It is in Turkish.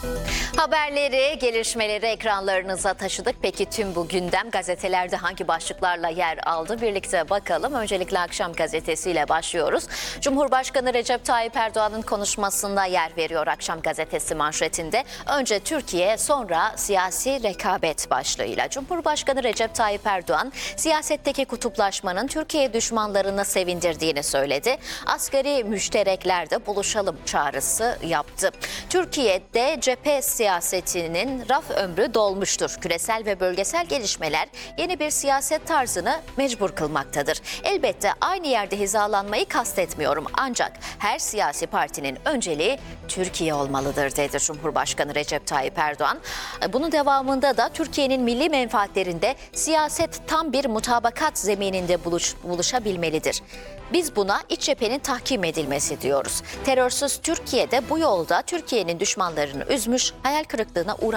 Haberleri, gelişmeleri ekranlarınıza taşıdık. Peki tüm bu gündem gazetelerde hangi başlıklarla yer aldı? Birlikte bakalım. Öncelikle Akşam gazetesiyle başlıyoruz. Cumhurbaşkanı Recep Tayyip Erdoğan'ın konuşmasında yer veriyor Akşam gazetesi manşetinde. Önce Türkiye, sonra siyasi rekabet başlığıyla. Cumhurbaşkanı Recep Tayyip Erdoğan, siyasetteki kutuplaşmanın Türkiye düşmanlarını sevindirdiğini söyledi. Asgari müştereklerde buluşalım çağrısı yaptı. Türkiye'de cephe siyasetinin raf ömrü dolmuştur. Küresel ve bölgesel gelişmeler yeni bir siyaset tarzını mecbur kılmaktadır. Elbette aynı yerde hizalanmayı kastetmiyorum. Ancak her siyasi partinin önceliği Türkiye olmalıdır dedi Cumhurbaşkanı Recep Tayyip Erdoğan. Bunun devamında da Türkiye'nin milli menfaatlerinde siyaset tam bir mutabakat zemininde buluşabilmelidir. Biz buna iç cephenin tahkim edilmesi diyoruz. Terörsüz Türkiye'de bu yolda Türkiye'nin düşmanlarını üzmüş, hayal kırıklığına uğratmıştır.